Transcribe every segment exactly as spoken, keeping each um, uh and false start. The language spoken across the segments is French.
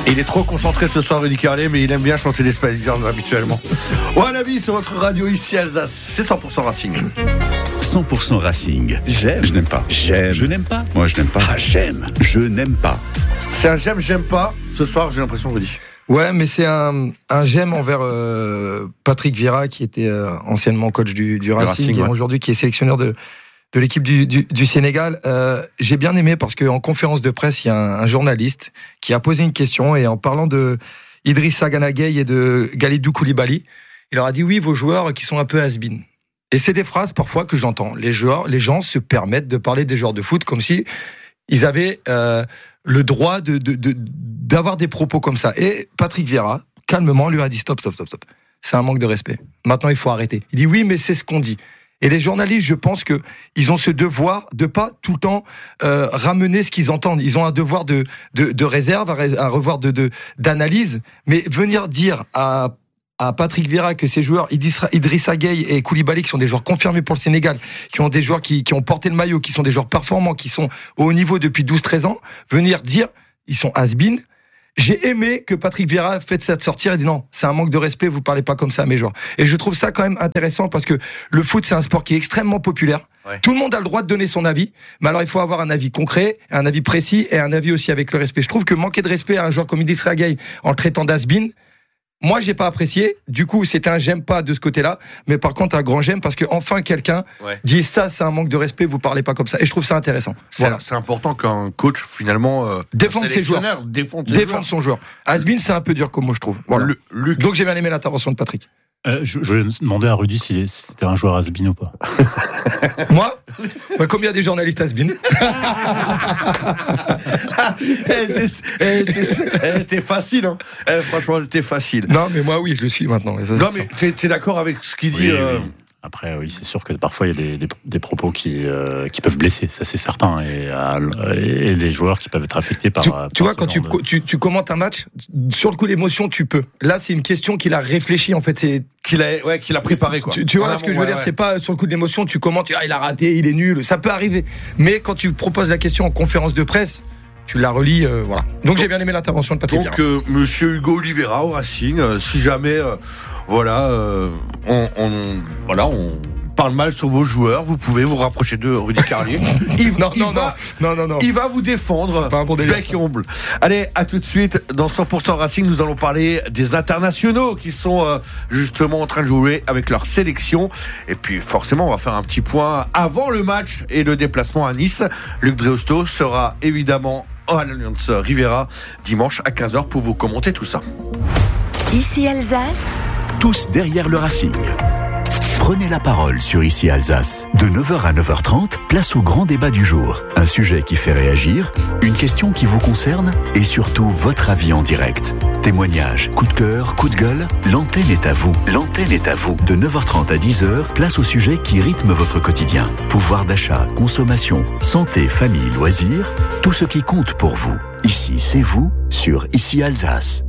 Il est trop concentré ce soir, Rudy Carlier, mais il aime bien chanter les Spice Girls habituellement. Wannabe sur votre radio ici Alsace, c'est cent pour cent Racing. cent pour cent Racing. J'aime. Je n'aime pas. J'aime. Je n'aime pas. Moi, je n'aime pas. Ah, j'aime. Je n'aime pas. C'est un j'aime, j'aime pas. Ce soir, j'ai l'impression, Rudy. Ouais, mais c'est un, un j'aime envers euh, Patrick Vieira, qui était euh, anciennement coach du, du Racing, Racing, et ouais. aujourd'hui qui est sélectionneur de, de l'équipe du, du, du Sénégal. Euh, j'ai bien aimé parce qu'en conférence de presse, il y a un, un journaliste qui a posé une question, et en parlant de Idrissa Gana Gueye et de Kalidou Koulibaly, il leur a dit oui, vos joueurs qui sont un peu has-been. Et c'est des phrases parfois que j'entends. Les joueurs, les gens se permettent de parler des joueurs de foot comme si ils avaient euh, le droit de, de, de, d'avoir des propos comme ça. Et Patrick Vieira, calmement, lui a dit stop, stop, stop, stop. C'est un manque de respect. Maintenant, il faut arrêter. Il dit oui, mais c'est ce qu'on dit. Et les journalistes, je pense que ils ont ce devoir de pas tout le temps euh, ramener ce qu'ils entendent. Ils ont un devoir de, de, de réserve, un revoir de, de, d'analyse. Mais venir dire à à Patrick Vieira que ces joueurs, Idrissa Gueye et Koulibaly, qui sont des joueurs confirmés pour le Sénégal, qui ont des joueurs qui, qui ont porté le maillot, qui sont des joueurs performants, qui sont au haut niveau depuis douze treize ans, venir dire, ils sont has-been. J'ai aimé que Patrick Vieira fait cette sortir et dit non, c'est un manque de respect, vous parlez pas comme ça à mes joueurs. Et je trouve ça quand même intéressant parce que le foot, c'est un sport qui est extrêmement populaire. Ouais. Tout le monde a le droit de donner son avis, mais alors il faut avoir un avis concret, un avis précis et un avis aussi avec le respect. Je trouve que manquer de respect à un joueur comme Idrissa Gueye en le traitant d'has-been, moi, j'ai pas apprécié. Du coup, c'était un j'aime pas de ce côté-là. Mais par contre, un grand j'aime parce que enfin quelqu'un ouais. dit ça, c'est un manque de respect. Vous parlez pas comme ça. Et je trouve ça intéressant. C'est, voilà. c'est important qu'un coach finalement euh, défende ses joueurs, défende, ses défende joueurs. son joueur. Has-been, c'est un peu dur comme moi je trouve. Voilà. Le, Luc. Donc j'ai bien aimé l'intervention de Patrick. Euh, je, je voulais demander à Rudy si c'était un joueur has-been ou pas. Moi bah, combien des journalistes has-been? Elle était, elle était, elle était facile, hein. Elle, franchement, elle était facile. Non, mais moi, oui, je le suis maintenant. Non, mais t'es, t'es d'accord avec ce qu'il dit oui, euh... oui. Après, oui, c'est sûr que parfois il y a des, des, des propos qui, euh, qui peuvent blesser, ça c'est certain, et, et des joueurs qui peuvent être affectés par. Tu, par tu vois, quand tu, de... tu, tu commentes un match, sur le coup d'émotion, tu peux. Là, c'est une question qu'il a réfléchi, en fait. C'est qu'il a, ouais, qu'il a préparé, quoi. Tu, tu vois ah, ce bon, que je veux ouais, dire, ouais. c'est pas sur le coup d'émotion, tu commentes, ah, il a raté, il est nul, ça peut arriver. Mais quand tu proposes la question en conférence de presse, tu la relis, euh, voilà. Donc, donc j'ai bien aimé l'intervention de Patrick. Donc, euh, Monsieur Hugo Oliveira au Racing, euh, si jamais, euh, voilà, euh, on, on, voilà, on parle mal sur vos joueurs, vous pouvez vous rapprocher de Rudy Carlier. il, non, il non, va, non, non, non, il va vous défendre. C'est pas un bon délire, bec et ongle. Allez, à tout de suite dans cent pour cent Racing. Nous allons parler des internationaux qui sont euh, justement en train de jouer avec leur sélection. Et puis forcément, on va faire un petit point avant le match et le déplacement à Nice. Luc Dreosto sera évidemment à l'Alliance Riviera dimanche à quinze heures pour vous commenter tout ça. Ici Alsace. Tous derrière le Racing. Prenez la parole sur Ici Alsace. De neuf heures à neuf heures trente, place au grand débat du jour. Un sujet qui fait réagir, une question qui vous concerne et surtout votre avis en direct. Témoignages, coup de cœur, coup de gueule, l'antenne est à vous. L'antenne est à vous. De neuf heures trente à dix heures, place au sujet qui rythme votre quotidien. Pouvoir d'achat, consommation, santé, famille, loisirs, tout ce qui compte pour vous. Ici, c'est vous sur Ici Alsace.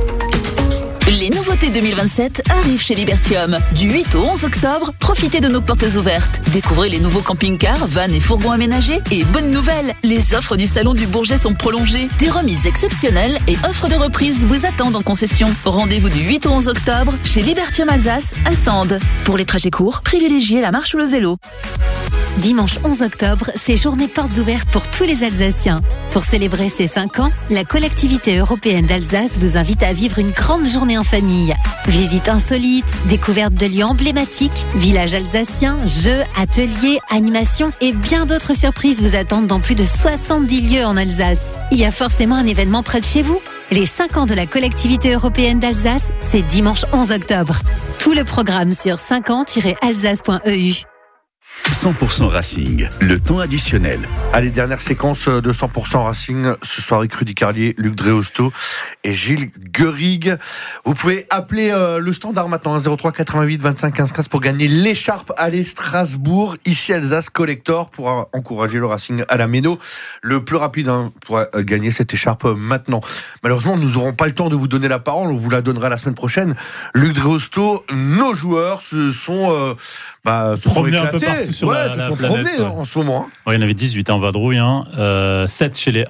Les nouveautés deux mille vingt-sept arrivent chez Libertium. Du huit au onze octobre, profitez de nos portes ouvertes. Découvrez les nouveaux camping-cars, vannes et fourgons aménagés. Et bonne nouvelle, les offres du Salon du Bourget sont prolongées. Des remises exceptionnelles et offres de reprise vous attendent en concession. Rendez-vous du huit au onze octobre chez Libertium Alsace à Sande. Pour les trajets courts, privilégiez la marche ou le vélo. Dimanche onze octobre, c'est journée portes ouvertes pour tous les Alsaciens. Pour célébrer ses cinq ans, la collectivité européenne d'Alsace vous invite à vivre une grande journée en famille. Visites insolites, découvertes de lieux emblématiques, villages alsaciens, jeux, ateliers, animations et bien d'autres surprises vous attendent dans plus de soixante-dix lieux en Alsace. Il y a forcément un événement près de chez vous. Les cinq ans de la collectivité européenne d'Alsace, c'est dimanche onze octobre. Tout le programme sur cinq ans tiret alsace point e u. cent pour cent Racing, le temps additionnel. Allez, dernière séquence de cent pour cent Racing, ce soir avec Rudy Carlier, Luc Dreosto et Gilles Guerig. Vous pouvez appeler euh, le standard maintenant, hein, zéro trois quatre-vingt-huit vingt-cinq quinze quinze pour gagner l'écharpe Allez Strasbourg, ici Alsace Collector, pour euh, encourager le Racing à la Méno. Le plus rapide hein, pour euh, gagner cette écharpe euh, maintenant. Malheureusement, nous n'aurons pas le temps de vous donner la parole, on vous la donnera la semaine prochaine. Luc Dreosto, nos joueurs se sont... Euh, Bah, se sont éclatés. Un peu partout sur ouais, la, se la sont planète, promenés ouais. en ce moment. Hein. Ouais, il y en avait dix-huit en vadrouille, hein. euh, sept chez les A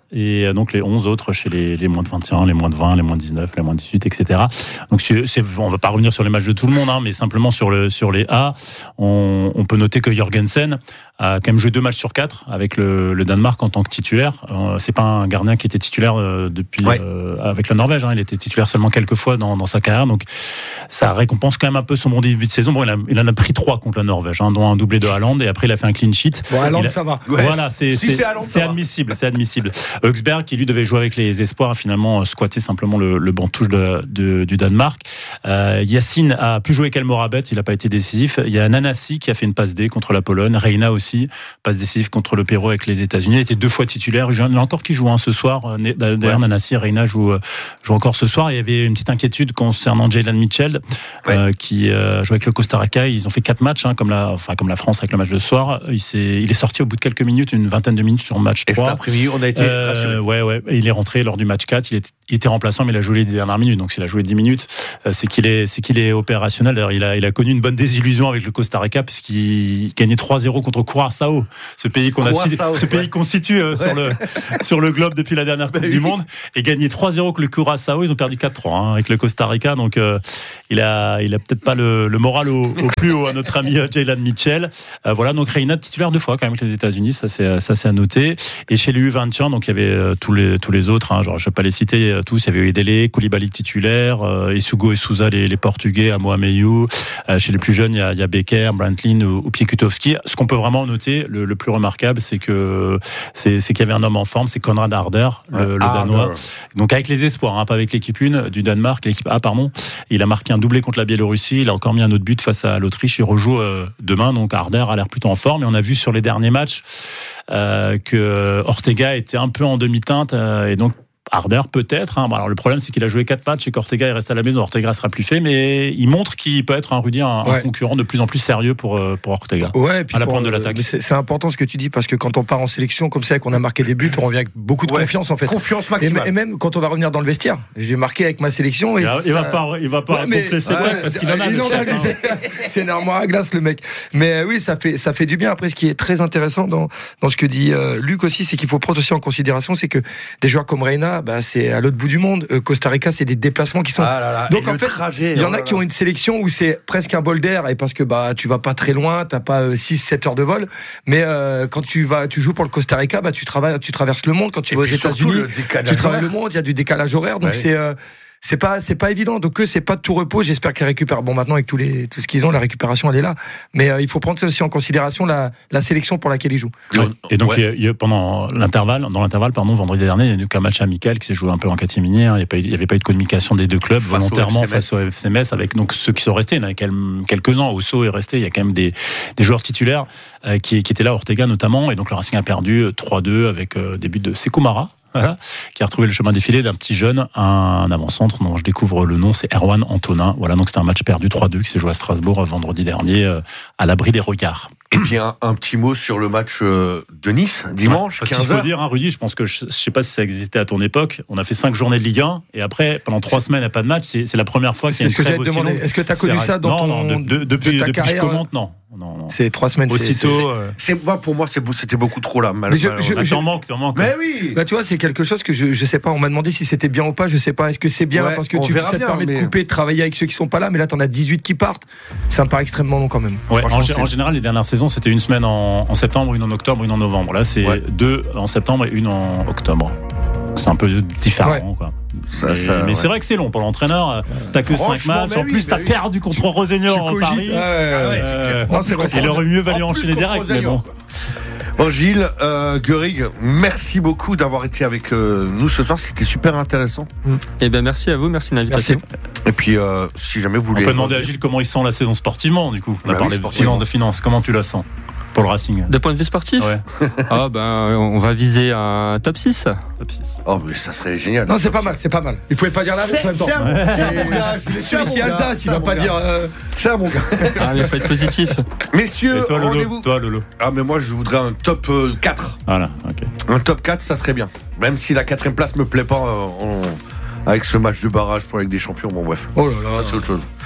et donc les onze autres chez les, les moins de vingt et un, les moins de vingt, les moins de dix-neuf, les moins de dix-huit, et cetera. Donc c'est, c'est, on va pas revenir sur les matchs de tout le monde, hein, mais simplement sur, le, sur les A, on, on peut noter que Jorgensen a quand même joué deux matchs sur quatre avec le, le Danemark en tant que titulaire. Euh, c'est pas un gardien qui était titulaire euh, depuis ouais. euh, avec la Norvège, hein, il était titulaire seulement quelques fois dans, dans sa carrière, donc ça récompense quand même un peu son bon début de saison. Bon, il, a, il en a pris trois contre la Norvège, hein, dont un doublé de Haaland, et après il a fait un clean sheet. Bon, Haaland, a... ça va. Ouais, voilà, c'est, si c'est, c'est, Haaland, c'est admissible, c'est admissible. Högsberg, qui lui devait jouer avec les espoirs, a finalement squatté simplement le, le banc touche de, de, du Danemark. Euh, Yacine a plus joué qu'Elmorabet, il n'a pas été décisif. Il y a Nanasi qui a fait une passe D contre la Pologne, Reina aussi, passe décisive contre le Pérou avec les États-Unis. Il était deux fois titulaire. Il y en a encore qui jouent hein, ce soir. D'ailleurs, ouais. Nanasi et Reina jouent, jouent encore ce soir. Il y avait une petite inquiétude concernant Jalen Mitchell, ouais. euh, qui euh, joue avec le Costa Rica. Ils ont fait quatre matchs, hein, comme la, enfin comme la France avec le match de ce soir. Il s'est, il est sorti au bout de quelques minutes, une vingtaine de minutes sur match trois. Et cet après-midi, on a été euh, rassurés. Ouais, ouais. Et il est rentré lors du match quatre. Il était, il était remplaçant, mais il a joué les dernières minutes. Donc s'il a joué dix minutes, euh, c'est qu'il est, c'est qu'il est opérationnel. D'ailleurs, il a, il a connu une bonne désillusion avec le Costa Rica puisqu'il gagnait trois zéro contre Curaçao, ce pays qu'on a cité, ce pays ouais. qu'on situe euh, sur le sur le globe depuis la dernière Coupe bah, du oui. Monde, et gagné trois zéro avec le Curaçao. Ils ont perdu quatre trois hein, avec le Costa Rica. Donc euh, il a il a peut-être pas le, le moral au, au plus haut à notre ami Jalen Mitchell. Euh, voilà, donc Reina titulaire deux fois quand même avec les États-Unis, ça c'est ça c'est à noter. Et chez les U vingt et un, donc il y avait euh, tous les tous les autres, hein, genre je vais pas les citer euh, tous. Il y avait Edele, Koulibaly titulaire, euh, Isugo et Souza les, les Portugais, Amoameyou. Euh, chez les plus jeunes, il y a, il y a Becker, Brantlin ou, ou Piekutowski. Ce qu'on peut vraiment noter, le, le plus remarquable, c'est que c'est, c'est qu'il y avait un homme en forme, c'est Konrad Harder, le, ouais, le Danois. Harder. Donc avec les espoirs, hein, pas avec l'équipe un du Danemark, l'équipe A, pardon. Il a marqué un doublé contre la Biélorussie, il a encore mis un autre but face à l'Autriche, il rejoue euh, demain, donc Harder a l'air plutôt en forme. Et on a vu sur les derniers matchs euh, que Ortega était un peu en demi-teinte, euh, et donc Harder peut-être. Hein. Bon, alors le problème c'est qu'il a joué quatre matchs et qu'Ortega est resté à la maison. Ortega sera plus fait, mais il montre qu'il peut être un Rudy, un, ouais. un concurrent de plus en plus sérieux pour pour Ortega. Ouais, et puis à la pour, pointe de l'attaque. C'est, c'est important ce que tu dis parce que quand on part en sélection comme ça et qu'on a marqué des buts, on revient avec beaucoup de ouais. confiance en fait. Confiance maximale. Et, et même quand on va revenir dans le vestiaire, j'ai marqué avec ma sélection. Et il, ça... il va pas, il va pas ouais, gonfler ses ouais, ouais, parce qu'il en a. Il en a c'est, c'est une armoire à glace le mec. Mais oui, ça fait ça fait du bien. Après, ce qui est très intéressant dans dans ce que dit euh, Luc aussi, c'est qu'il faut prendre aussi en considération, c'est que des joueurs comme Reina, bah c'est à l'autre bout du monde. Euh, Costa Rica, c'est des déplacements qui sont. Ah là là. Donc et en fait, trajet, il y en a oh qui ont une sélection où c'est presque un bol d'air et parce que bah tu vas pas très loin, t'as pas euh, six sept heures de vol, mais euh, quand tu vas, tu joues pour le Costa Rica, bah tu travailles, tu traverses le monde. Quand tu et vas aux États-Unis, tu travailles le monde. Il y a du décalage horaire, donc ouais. c'est. Euh, C'est pas, c'est pas évident. Donc eux, c'est pas de tout repos. J'espère qu'ils récupèrent. Bon, maintenant avec tous les, tout ce qu'ils ont, la récupération, elle est là. Mais euh, il faut prendre ça aussi en considération la, la sélection pour laquelle ils jouent. Ouais. Et donc ouais. il y a, pendant l'intervalle, dans l'intervalle, pardon, vendredi dernier, il y a eu qu'un match amical qui s'est joué un peu en catimini. Il n'y avait pas eu de communication des deux clubs face volontairement au face au F C Metz avec donc ceux qui sont restés. Il y en a quelques-uns. Osso est resté. Il y a quand même des, des joueurs titulaires euh, qui, qui étaient là, Ortega notamment. Et donc le Racing a perdu trois deux avec euh, des buts de Sekou Mara. Voilà, qui a retrouvé le chemin défilé d'un petit jeune, un avant-centre dont je découvre le nom, c'est Erwan Antonin. Voilà, donc c'était un match perdu trois deux qui s'est joué à Strasbourg vendredi dernier, euh, à l'abri des regards. Et puis un, un petit mot sur le match euh, de Nice, dimanche, ouais, quinze heures. Il faut dire, hein, Rudy, je pense que, je, je sais pas si ça existait à ton époque, on a fait cinq journées de Ligue un, et après, pendant trois semaines, il n'y a pas de match, c'est, c'est la première fois qu'il y a une trêve aussi longue. C'est ce que j'allais te demander. Est-ce que tu as connu c'est ça dans non, ton, non, de, de, depuis, de ta depuis carrière? Que je commente, non. Non, non. C'est trois semaines. Aussitôt. C'est, euh... c'est, moi, pour moi, c'est, c'était beaucoup trop là. Mal, mais je, mal, je, bah, je, t'en manques, t'en manques. Mais oui. Bah, tu vois, c'est quelque chose que je, je sais pas. On m'a demandé si c'était bien ou pas. Je sais pas. Est-ce que c'est bien ouais, parce que tu, ça te bien, permet mais... de couper, de travailler avec ceux qui sont pas là. Mais là, t'en as dix-huit qui partent. Ça me paraît extrêmement long quand même. Ouais, en, en général, les dernières saisons, c'était une semaine en, en septembre, une en octobre, une en novembre. Là, c'est ouais. deux en septembre et une en octobre. C'est un peu différent, ouais. quoi. Ça, mais, ça, mais ouais. c'est vrai que c'est long pour l'entraîneur. T'as que cinq matchs. En oui, plus, t'as oui. perdu contre Rossignol en Paris. Ah ouais, euh, non, c'est vrai. Il aurait mieux valu enchaîner direct. Mais bon. Bon, Gilles, euh, Görig, merci beaucoup d'avoir été avec euh, nous ce soir. C'était super intéressant. Mm. Eh bien, merci à vous. Merci de l'invitation. Merci. Et puis, euh, si jamais vous voulez. On peut demander à Gilles comment il sent la saison sportivement, du coup. On a bah parlé oui, sportivement de finances. Comment tu la sens pour le Racing? De point de vue sportif, ouais. ah ben, on va viser un top six. Top six. Oh, mais ça serait génial. Non, c'est pas mal, c'est pas mal. Il pouvait pas dire l'inverse en même temps. C'est un, ouais. c'est un bon gars. C'est un ici Alsace, il va pas gars. dire. Euh... C'est un bon gars. Ah, mais il faut être positif. Messieurs, et toi, Lolo, rendez-vous. Toi, Lolo. Ah, mais moi, je voudrais un top quatre. Voilà, ok. Un top quatre, ça serait bien. Même si la quatrième place me plaît pas, euh, on... avec ce match de barrage pour avec des champions, bon, bref. Oh là là. Ça, c'est autre chose.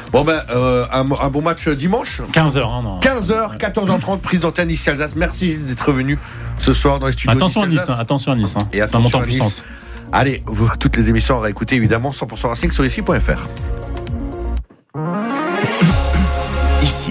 Bon ben, euh, un, un bon match dimanche. quinze heures. Hein, non. quinze heures, quatorze heures trente, prise d'antenne ici Alsace. Merci d'être venu ce soir dans les studios. Attention à Nice, Nice, hein, attention à Nice. Hein. Et ça monte en à Nice. puissance. Allez, vous, toutes les émissions à réécouter évidemment cent pour cent Racing sur ici point f r. Ici,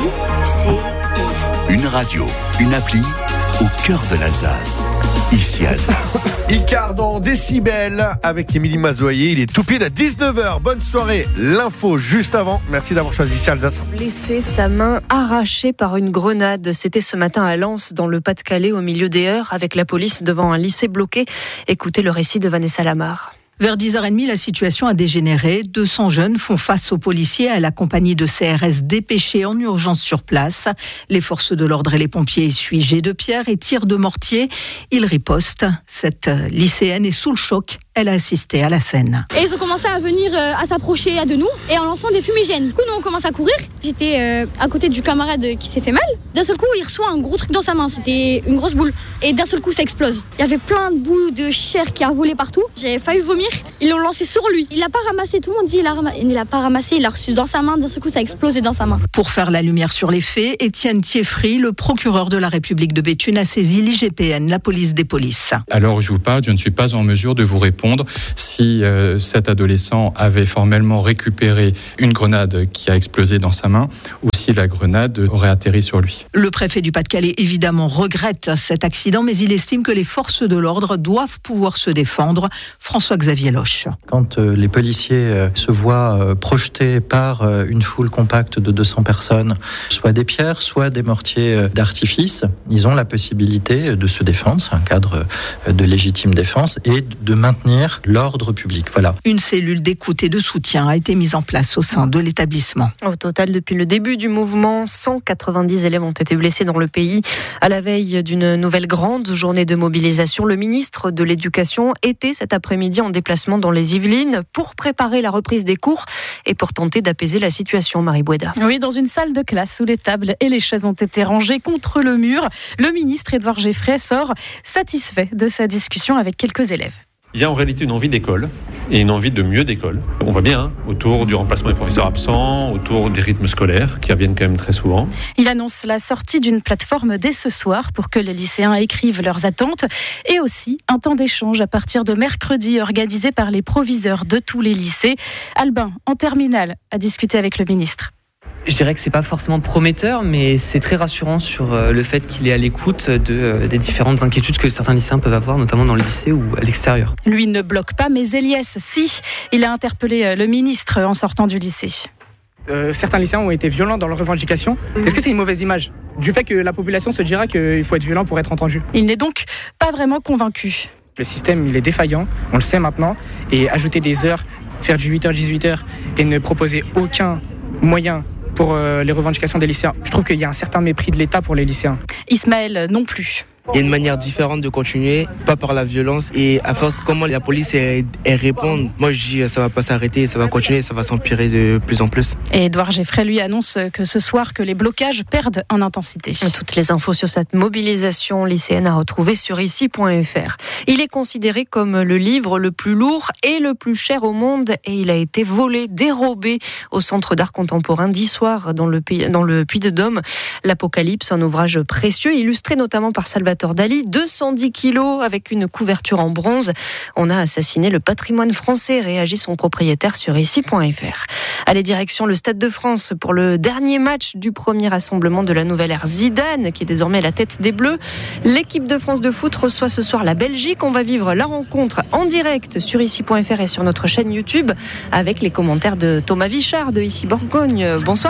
une radio, une appli au cœur de l'Alsace. Ici Alsace. Icar dans Décibel avec Émilie Mazoyer. Il est tout pile à dix-neuf heures. Bonne soirée. L'info juste avant. Merci d'avoir choisi ici Alsace. Blessé, sa main arrachée par une grenade. C'était ce matin à Lens, dans le Pas-de-Calais, au milieu des heures, avec la police devant un lycée bloqué. Écoutez le récit de Vanessa Lamar. Vers dix heures trente, la situation a dégénéré. deux cents jeunes font face aux policiers et à la compagnie de C R S dépêchés en urgence sur place. Les forces de l'ordre et les pompiers essuient jets de pierre et tirs de mortier. Ils ripostent. Cette lycéenne est sous le choc. Elle a assisté à la scène. Et ils ont commencé à venir, euh, à s'approcher de nous et en lançant des fumigènes. Du coup, nous, on commence à courir. J'étais euh, à côté du camarade qui s'est fait mal. D'un seul coup, il reçoit un gros truc dans sa main. C'était une grosse boule. Et d'un seul coup, ça explose. Il y avait plein de boules de chair qui a volé partout. J'ai failli vomir. Ils l'ont lancé sur lui. Il l'a pas ramassé. Tout le monde dit il a ramassé. Il l'a pas ramassé. Il l'a reçu dans sa main. D'un seul coup, ça a explosé dans sa main. Pour faire la lumière sur les faits, Étienne Thieffry, le procureur de la République de Béthune, a saisi l'I G P N, la police des polices. À l'heure où je vous parle, je ne suis pas en mesure de vous répondre si euh, cet adolescent avait formellement récupéré une grenade qui a explosé dans sa main ou si la grenade aurait atterri sur lui. Le préfet du Pas-de-Calais, évidemment, regrette cet accident, mais il estime que les forces de l'ordre doivent pouvoir se défendre. François-Xavier Loche. Quand euh, les policiers euh, se voient euh, projetés par euh, une foule compacte de deux cents personnes, soit des pierres, soit des mortiers euh, d'artifice, ils ont la possibilité de se défendre, c'est un cadre euh, de légitime défense, et de maintenir l'ordre public. Voilà. Une cellule d'écoute et de soutien a été mise en place au sein de l'établissement. Au total, depuis le début du mouvement, cent quatre-vingt-dix élèves ont été blessés dans le pays. À la veille d'une nouvelle grande journée de mobilisation, le ministre de l'Éducation était cet après-midi en déplacement dans les Yvelines pour préparer la reprise des cours et pour tenter d'apaiser la situation. Marie Boueda. Oui, dans une salle de classe où les tables et les chaises ont été rangées contre le mur, le ministre Édouard Geffray sort satisfait de sa discussion avec quelques élèves. Il y a en réalité une envie d'école et une envie de mieux d'école. On voit bien hein, autour du remplacement des professeurs absents, autour des rythmes scolaires qui reviennent quand même très souvent. Il annonce la sortie d'une plateforme dès ce soir pour que les lycéens écrivent leurs attentes et aussi un temps d'échange à partir de mercredi organisé par les proviseurs de tous les lycées. Albin, en terminale, a discuté avec le ministre. Je dirais que c'est pas forcément prometteur, mais c'est très rassurant sur le fait qu'il est à l'écoute de, des différentes inquiétudes que certains lycéens peuvent avoir, notamment dans le lycée ou à l'extérieur. Lui ne bloque pas, mais Eliès, si. Il a interpellé le ministre en sortant du lycée. Euh, certains lycéens ont été violents dans leurs revendications. Est-ce que c'est une mauvaise image du fait que la population se dira qu'il faut être violent pour être entendu? Il n'est donc pas vraiment convaincu. Le système, il est défaillant, on le sait maintenant, et ajouter des heures, faire du huit heures dix-huit heures et ne proposer aucun moyen pour euh, les revendications des lycéens. Je trouve qu'il y a un certain mépris de l'État pour les lycéens. Ismaël non plus. Il y a une manière différente de continuer, pas par la violence. Et à force, comment la police elle, elle répond, moi je dis ça va pas s'arrêter, ça va continuer, ça va s'empirer de plus en plus. Et Édouard Geffray lui annonce que ce soir que les blocages perdent en intensité. Toutes les infos sur cette mobilisation lycéenne à retrouver sur ici point f r. Il est considéré comme le livre le plus lourd et le plus cher au monde et il a été volé, dérobé au Centre d'art contemporain d'Issoire dans le, pays, dans le Puy-de-Dôme. L'Apocalypse, un ouvrage précieux illustré notamment par Salvatore Dali, deux cent dix kilos avec une couverture en bronze. On a assassiné le patrimoine français, réagit son propriétaire sur ici point f r. Allez, direction le Stade de France pour le dernier match du premier rassemblement de la nouvelle ère Zidane, qui est désormais à la tête des Bleus. L'équipe de France de foot reçoit ce soir la Belgique. On va vivre la rencontre en direct sur ici point f r et sur notre chaîne YouTube avec les commentaires de Thomas Vichard de Ici Bourgogne. Bonsoir.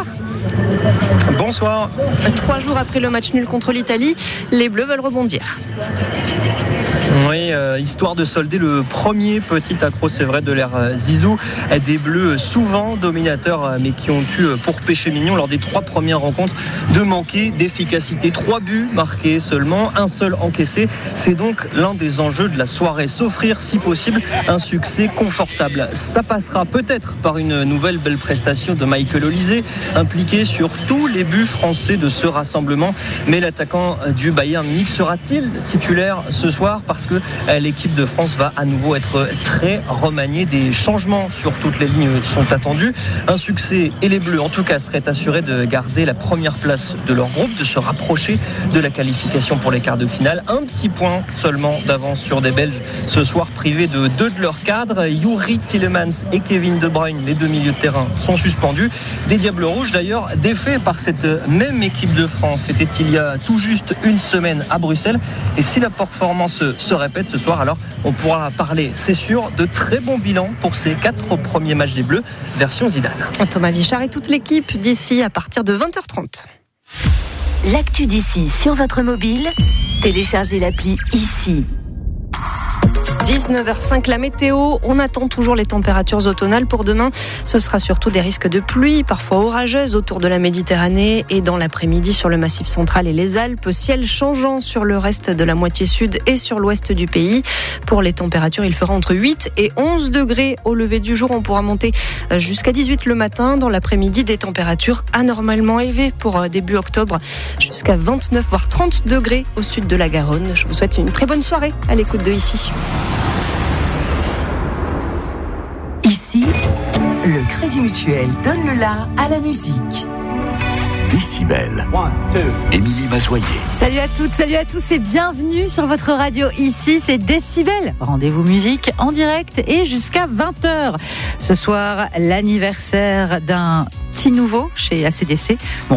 Bonsoir. Trois jours après le match nul contre l'Italie, les Bleus veulent rebondir. Oui, euh, histoire de solder le premier petit accro, c'est vrai, de l'ère Zizou. Des Bleus souvent dominateurs, mais qui ont eu pour péché mignon lors des trois premières rencontres de manquer d'efficacité. Trois buts marqués seulement, un seul encaissé. C'est donc l'un des enjeux de la soirée. S'offrir, si possible, un succès confortable. Ça passera peut-être par une nouvelle belle prestation de Michael Olise, impliqué sur tous les buts français de ce rassemblement. Mais l'attaquant du Bayern Munich sera-t-il titulaire ce soir? Parce parce que l'équipe de France va à nouveau être très remaniée. Des changements sur toutes les lignes sont attendus. Un succès et les Bleus, en tout cas, seraient assurés de garder la première place de leur groupe, de se rapprocher de la qualification pour les quarts de finale. Un petit point seulement d'avance sur des Belges ce soir, privés de deux de leurs cadres. Youri Tielemans et Kevin De Bruyne, les deux milieux de terrain, sont suspendus. Des Diables Rouges, d'ailleurs, défaits par cette même équipe de France. C'était il y a tout juste une semaine à Bruxelles. Et si la performance se répète ce soir, alors on pourra parler, c'est sûr, de très bons bilans pour ces quatre premiers matchs des Bleus, version Zidane. Thomas Vichard et toute l'équipe d'ici à partir de vingt heures trente. L'actu d'ici sur votre mobile, téléchargez l'appli ici. dix-neuf heures cinq, la météo. On attend toujours les températures automnales pour demain. Ce sera surtout des risques de pluie, parfois orageuses autour de la Méditerranée et dans l'après-midi sur le Massif central et les Alpes. Ciel changeant sur le reste de la moitié sud et sur l'ouest du pays. Pour les températures, il fera entre huit et onze degrés au lever du jour. On pourra monter jusqu'à dix-huit le matin. Dans l'après-midi, des températures anormalement élevées pour début octobre, jusqu'à vingt-neuf voire trente degrés au sud de la Garonne. Je vous souhaite une très bonne soirée à l'écoute de Ici. Ici, le Crédit Mutuel donne le la à la musique. Décibel. Émilie Mazoyer. Salut à toutes, salut à tous et bienvenue sur votre radio. Ici, c'est Décibel. Rendez-vous musique en direct et jusqu'à vingt heures. Ce soir, l'anniversaire d'un petit nouveau chez A C D C. Bon,